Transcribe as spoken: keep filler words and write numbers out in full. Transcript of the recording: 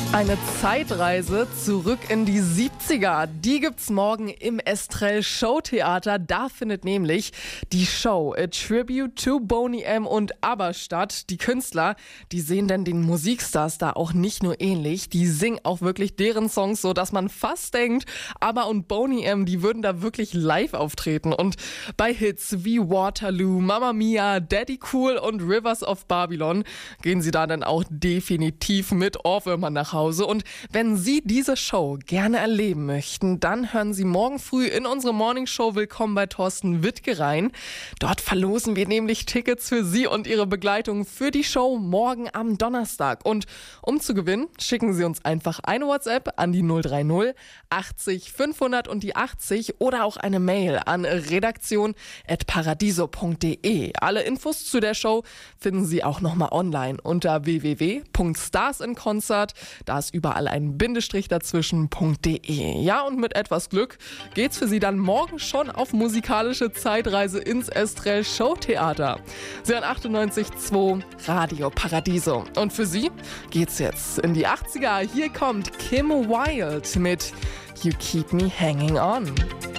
Eine Zeitreise zurück in die siebziger. Die gibt's morgen im Estrell Showtheater. Da findet nämlich die Show A Tribute to Boney M. und ABBA statt. Die Künstler, die sehen denn den Musikstars da auch nicht nur ähnlich. Die singen auch wirklich deren Songs so, dass man fast denkt, ABBA und Boney M., die würden da wirklich live auftreten. Und bei Hits wie Waterloo, Mamma Mia, Daddy Cool und Rivers of Babylon gehen sie da dann auch definitiv mit Ohrwürmern nach Hause. Und wenn Sie diese Show gerne erleben möchten, dann hören Sie morgen früh in unsere Morningshow Willkommen bei Thorsten Wittke rein. Dort verlosen wir nämlich Tickets für Sie und Ihre Begleitung für die Show morgen am Donnerstag. Und um zu gewinnen, schicken Sie uns einfach eine WhatsApp an die null drei null achtzig fünfhundert und die achtzig oder auch eine Mail an redaktion at paradiso punkt de. Alle Infos zu der Show finden Sie auch nochmal online unter w w w punkt stars in concert. Da ist überall ein Bindestrich dazwischen.de. Ja, und mit etwas Glück geht's für Sie dann morgen schon auf musikalische Zeitreise ins Estrell Showtheater. Sie hören achtundneunzig Komma zwei Radio Paradiso. Und für Sie geht's jetzt in die achtziger. Hier kommt Kim Wilde mit You Keep Me Hanging On.